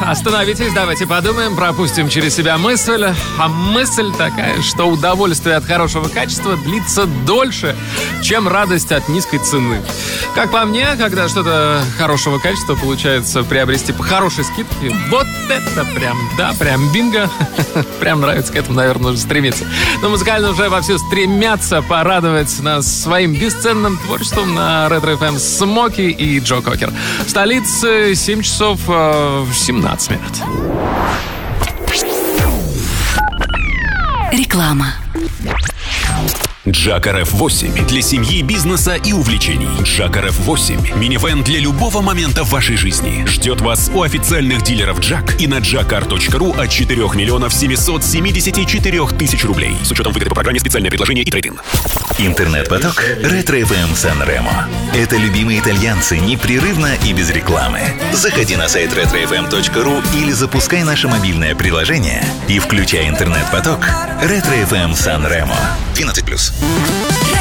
остановитесь, давайте подумаем, пропустим через себя мысль. А мысль такая, что удовольствие от хорошего качества длится дольше, чем радость от низкой цены. Как по мне, когда что-то хорошего качества получается приобрести по хорошей скидке, вот это прям бинго. Прям нравится, к этому, наверное, нужно стремиться. Но музыкально уже вовсю стремятся порадовать нас своим бесценным творчеством на Ретро FM Смоки и Джо Кокер. В столице 7 часов 17 минут. Реклама. Джак RF8 для семьи, бизнеса и увлечений. Джак RF8 – минивэн для любого момента в вашей жизни. Ждет вас у официальных дилеров Джак и на jackar.ru от 4 миллионов 774 тысяч рублей. С учетом выгоды по программе «Специальное предложение» и трейд-ин. Интернет-поток Ретро FM Сан-Ремо. Это любимые итальянцы непрерывно и без рекламы. Заходи на сайт retrofm.ru или запускай наше мобильное приложение и включай интернет-поток Ретро FM Сан-Ремо. 12+.